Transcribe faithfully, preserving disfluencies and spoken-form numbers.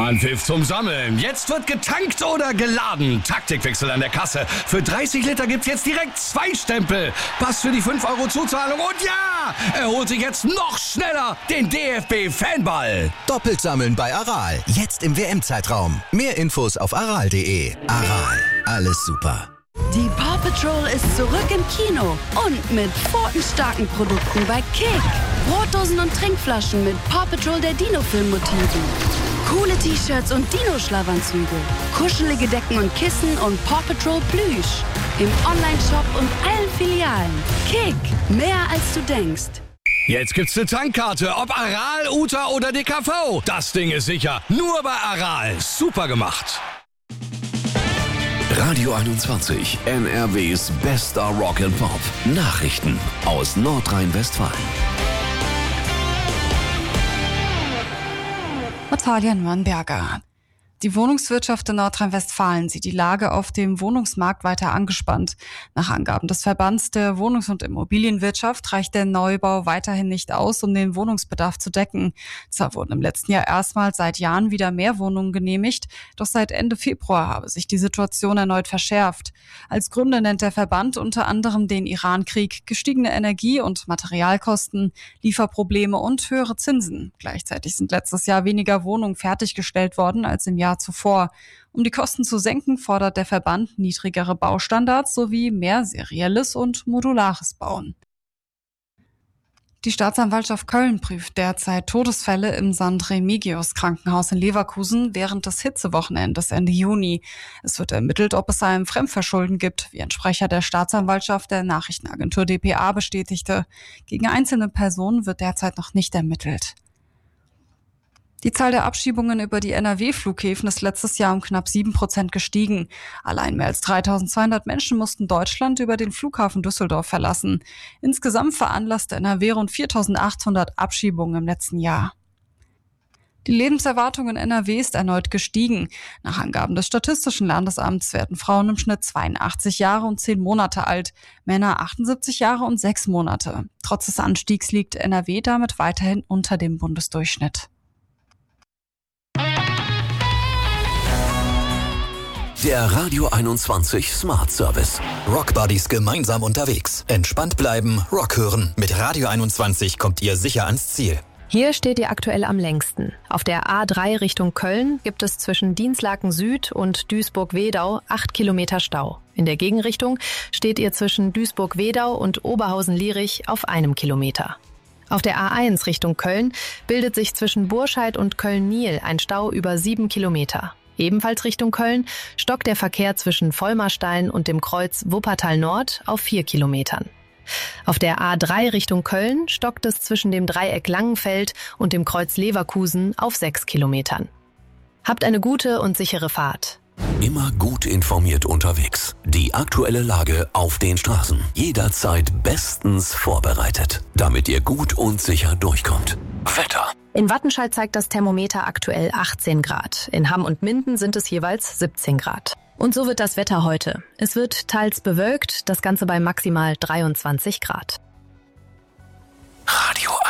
Anpfiff zum Sammeln. Jetzt wird getankt oder geladen. Taktikwechsel an der Kasse. Für dreißig Liter gibt's jetzt direkt zwei Stempel. Pass für die fünf Euro Zuzahlung. Und ja, er holt sich jetzt noch schneller den D F B-Fanball. Doppelt sammeln bei Aral. Jetzt im W M-Zeitraum. Mehr Infos auf aral punkt de. Aral. Alles super. Die Paw Patrol ist zurück im Kino und mit pfotenstarken Produkten bei Kick. Brotdosen und Trinkflaschen mit Paw Patrol der Dino-Film-Motiven. Coole T-Shirts und Dino-Schlafanzüge. Kuschelige Decken und Kissen und Paw Patrol Plüsch. Im Online-Shop und allen Filialen. Kick, mehr als du denkst. Jetzt gibt's eine Tankkarte, ob Aral, Uta oder D K V. Das Ding ist sicher, nur bei Aral. Super gemacht. Radio einundzwanzig, N R Ws bester Rock and Pop. Nachrichten aus Nordrhein-Westfalen. Natalia Nürnberger. Die Wohnungswirtschaft in Nordrhein-Westfalen sieht die Lage auf dem Wohnungsmarkt weiter angespannt. Nach Angaben des Verbands der Wohnungs- und Immobilienwirtschaft reicht der Neubau weiterhin nicht aus, um den Wohnungsbedarf zu decken. Zwar wurden im letzten Jahr erstmals seit Jahren wieder mehr Wohnungen genehmigt, doch seit Ende Februar habe sich die Situation erneut verschärft. Als Gründe nennt der Verband unter anderem den Iran-Krieg, gestiegene Energie- und Materialkosten, Lieferprobleme und höhere Zinsen. Gleichzeitig sind letztes Jahr weniger Wohnungen fertiggestellt worden als im Jahr zuvor. Um die Kosten zu senken, fordert der Verband niedrigere Baustandards sowie mehr serielles und modulares Bauen. Die Staatsanwaltschaft Köln prüft derzeit Todesfälle im Sankt Remigius Krankenhaus in Leverkusen während des Hitzewochenendes Ende Juni. Es wird ermittelt, ob es ein Fremdverschulden gibt, wie ein Sprecher der Staatsanwaltschaft der Nachrichtenagentur D P A bestätigte. Gegen einzelne Personen wird derzeit noch nicht ermittelt. Die Zahl der Abschiebungen über die N R W-Flughäfen ist letztes Jahr um knapp sieben Prozent gestiegen. Allein mehr als dreitausendzweihundert Menschen mussten Deutschland über den Flughafen Düsseldorf verlassen. Insgesamt veranlasste N R W rund viertausendachthundert Abschiebungen im letzten Jahr. Die Lebenserwartung in N R W ist erneut gestiegen. Nach Angaben des Statistischen Landesamts werden Frauen im Schnitt zweiundachtzig Jahre und zehn Monate alt, Männer achtundsiebzig Jahre und sechs Monate. Trotz des Anstiegs liegt N R W damit weiterhin unter dem Bundesdurchschnitt. Der Radio einundzwanzig Smart Service. Rock Buddies gemeinsam unterwegs. Entspannt bleiben, Rock hören. Mit Radio einundzwanzig kommt ihr sicher ans Ziel. Hier steht ihr aktuell am längsten. Auf der A drei Richtung Köln gibt es zwischen Dinslaken Süd und Duisburg-Wedau acht Kilometer Stau. In der Gegenrichtung steht ihr zwischen Duisburg-Wedau und Oberhausen-Lierich auf einem Kilometer. Auf der A eins Richtung Köln bildet sich zwischen Burscheid und Köln-Niel ein Stau über sieben Kilometer. Ebenfalls Richtung Köln stockt der Verkehr zwischen Vollmarstein und dem Kreuz Wuppertal Nord auf vier Kilometern. Auf der A drei Richtung Köln stockt es zwischen dem Dreieck Langenfeld und dem Kreuz Leverkusen auf sechs Kilometern. Habt eine gute und sichere Fahrt. Immer gut informiert unterwegs. Die aktuelle Lage auf den Straßen. Jederzeit bestens vorbereitet, damit ihr gut und sicher durchkommt. Wetter. In Wattenscheid zeigt das Thermometer aktuell achtzehn Grad. In Hamm und Minden sind es jeweils siebzehn Grad. Und so wird das Wetter heute. Es wird teils bewölkt, das Ganze bei maximal dreiundzwanzig Grad. Radio